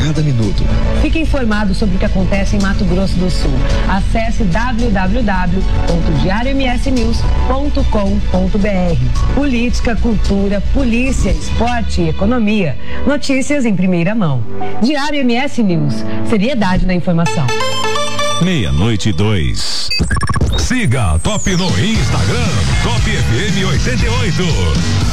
cada minuto. Fique informado sobre o que acontece em Mato Grosso do Sul. Acesse www.diariomsnews.com.br. Política, cultura, polícia, esporte e economia. Notícias em primeira mão. Diário MS News. Seriedade na informação. 12:02. Siga a Top no Instagram, Top FM 88.